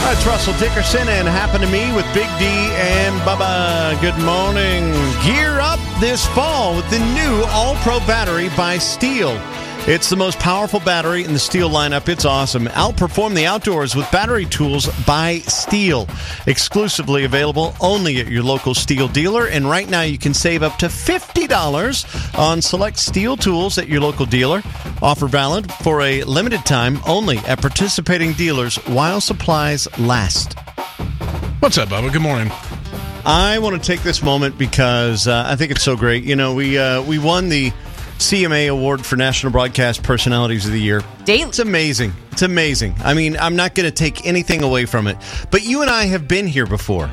It's Russell Dickerson and Happen to Me with Big D and Bubba. Good morning. Gear up this fall with the new All-Pro battery by Steel. It's the most powerful battery in the Steel lineup. It's awesome. Outperform the outdoors with battery tools by Steel. Exclusively available only at your local Steel dealer. And right now you can save up to $50 on select Steel tools at your local dealer. Offer valid for a limited time only at participating dealers while supplies last. What's up, Bubba? Good morning. I want to take this moment because I think it's so great. You know, we won the CMA Award for National Broadcast Personalities of the Year. It's amazing. It's amazing. I mean, I'm not going to take anything away from it. But you and I have been here before.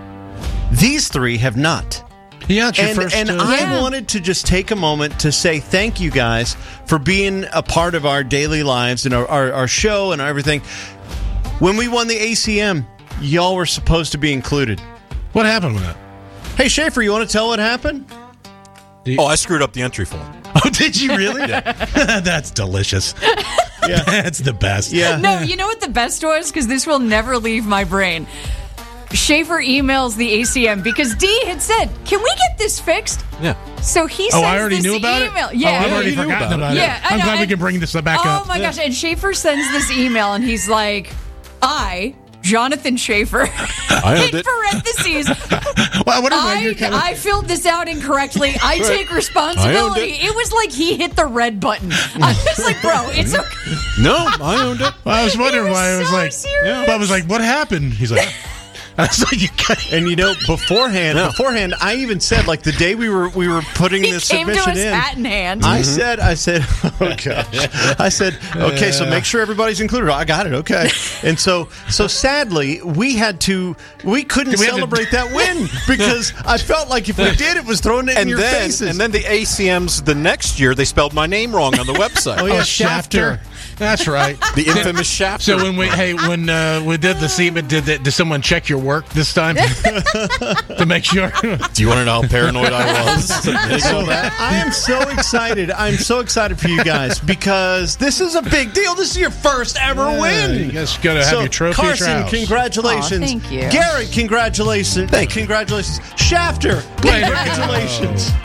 These three have not. Yeah, it's your first. And I wanted to just take a moment to say thank you guys for being a part of our daily lives and our show and everything. When we won the ACM, y'all were supposed to be included. What happened with that? Hey, Schaefer, you want to tell what happened? I screwed up the entry form. Oh, did you really? Yeah. That's delicious. Yeah. That's the best. Yeah. No, you know what the best was? Because this will never leave my brain. Schaefer emails the ACM because Dee had said, "Can we get this fixed?" Yeah. So he sends I already this knew about email. it? Yeah. I've already forgotten about it. I'm glad we can bring this back up. Oh, my gosh. And Schaefer sends this email, and he's like, Jonathan Schaefer, owned in it. parentheses, Well, I filled this out incorrectly. I take responsibility. It was like he hit the red button. I was like, bro, it's okay. No, I owned it. Well, I was wondering why I was so like, serious. Bob was like, what happened? He's like, I was like, And you know, beforehand, I even said, like, the day we were putting He this came to submission us in, hat in hand. I said, oh gosh, I said, okay, so make sure everybody's included. I got it, okay. And so sadly, we couldn't celebrate that win because I felt like if we did, it was thrown in your faces. And then the ACMs the next year, they spelled my name wrong on the website. Oh, yeah, Shafter. That's right. The infamous Shafter. So when we did the semen, did someone check your work this time to make sure? Do you want to know how paranoid I was? I am so excited. I'm so excited for you guys because this is a big deal. This is your first ever win. You guys got to have your trophy at your Carson, house. congratulations. Aw, thank you. Garrett, congratulations. Congratulations. Shafter, congratulations.